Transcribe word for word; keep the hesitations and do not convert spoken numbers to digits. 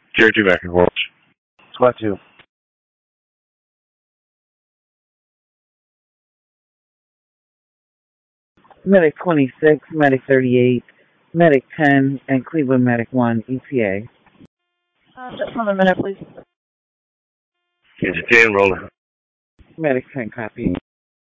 Tier two back and forth. Squad two. Medic twenty-six, Medic thirty-eight, Medic ten, and Cleveland Medic one, E T A. Uh, just another minute, please. Is it ten rolling? Medic ten, copy.